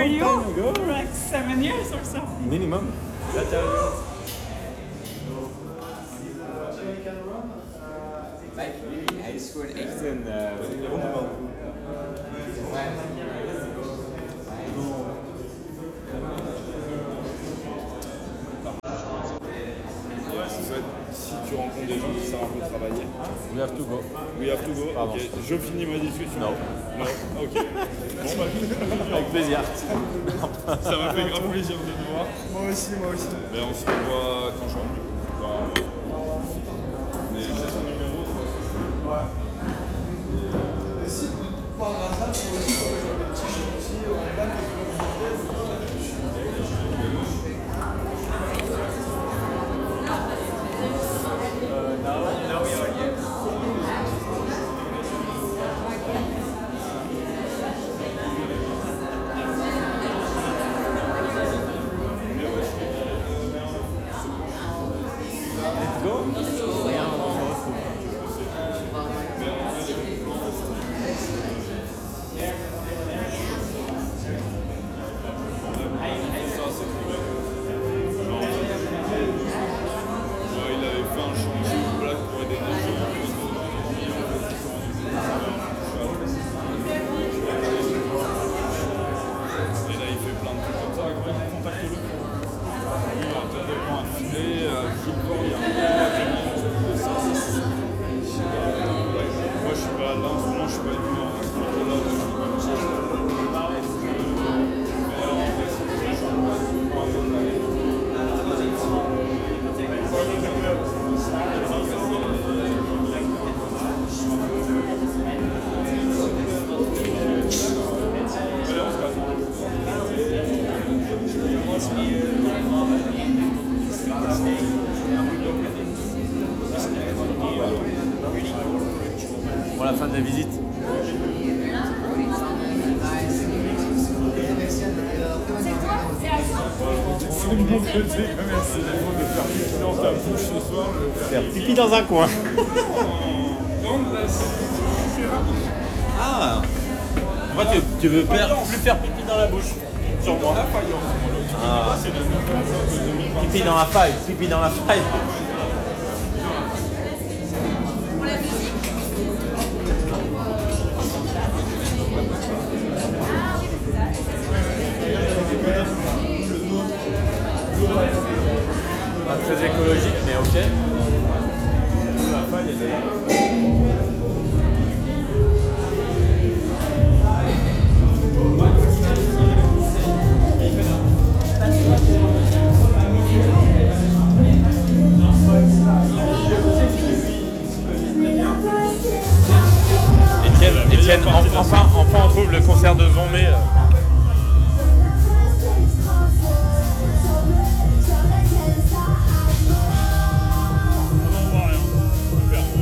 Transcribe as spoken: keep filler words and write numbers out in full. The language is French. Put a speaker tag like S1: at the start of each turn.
S1: you?
S2: time ago.
S1: For like seven years or so.
S2: Minimum.
S3: Hij is gewoon echt een uh, onderman.
S4: Si tu rencontres des gens qui savent un peu travailler.
S2: We have to go.
S4: We have to go.
S2: Pardon.
S4: Ok. Je finis ma discussion.
S2: Non.
S4: Non. Ok. Bon, bah,
S2: Avec plaisir.
S4: ça m'a fait grand plaisir de te voir.
S5: Moi aussi, moi aussi.
S4: Mais on se revoit quand je rentre. Enfin, mais j'ai son numéro.
S5: Ouais. Et si par hasard, tu aussi pour les petits chantiers en bac et
S2: Pour la fin de la visite. Faire pipi dans un coin. Ah. Moi, tu, tu veux faire, plus faire pipi dans la bouche. Sur moi. Ah. Pipi dans la faille. Pipi dans la faille. Pas très écologique, mais ok. La faille, elle est là. Etienne, Etienne, enfin, enfin on trouve le concert de Zomé.